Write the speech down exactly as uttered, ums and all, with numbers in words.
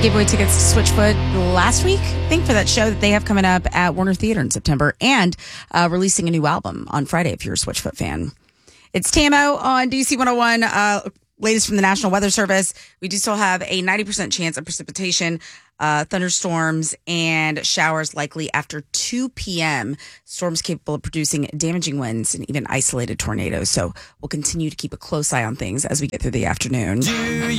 gave away tickets to Switchfoot last week, I think, for that show that they have coming up at Warner Theater in September, and uh, releasing a new album on Friday if you're a Switchfoot fan. It's T M O on D C one oh one. Uh, latest from the National Weather Service. We do still have a ninety percent chance of precipitation, uh, thunderstorms, and showers likely after two p.m. Storms capable of producing damaging winds and even isolated tornadoes. So we'll continue to keep a close eye on things as we get through the afternoon. Do